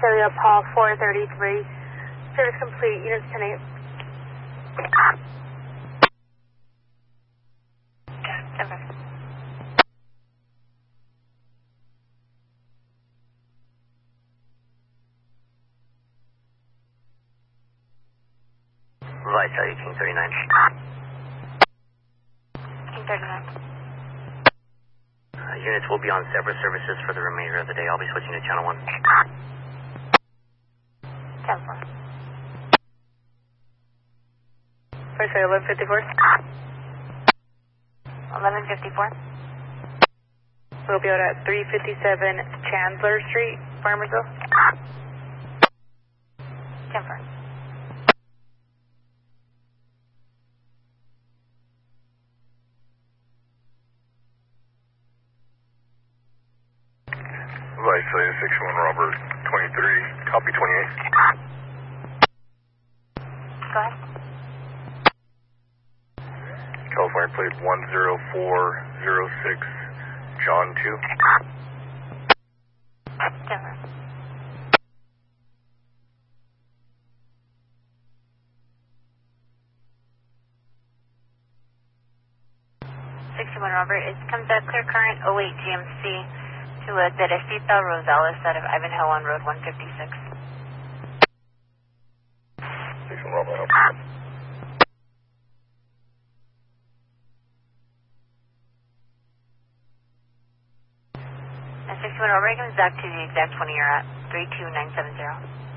Celia Paul 433. Service complete. Units 10-8. Okay. Vitality King 39. King 39. Units will be on separate services for the remainder of the day. I'll be switching to channel 1. 10-4. First 1154. 1154. We'll be out at 357 Chandler Street, Farmersville. 10-4. Vitality 61 Robert 23. Copy 28. Go ahead. California plate 10406 John 2. 10-4. Robert, it comes at clear current 08 GMC to a Teresita Rosales out of Ivanhoe on Road 156. 61 Robert. 61 Robert comes back to the exact 20 you're at, 32970.